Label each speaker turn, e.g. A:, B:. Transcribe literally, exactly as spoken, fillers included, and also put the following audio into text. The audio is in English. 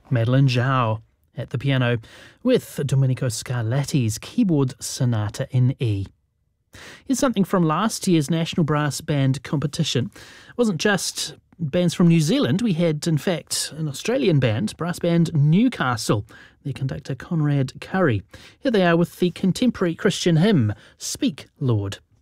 A: Madeline Zhao at the piano with Domenico Scarlatti's Keyboard Sonata in E. Here's something from last year's National Brass Band competition. It wasn't just bands from New Zealand. We had, in fact, an Australian band, Brass Band Newcastle, their conductor Conrad Curry. Here they are with the contemporary Christian hymn, Speak, Lord.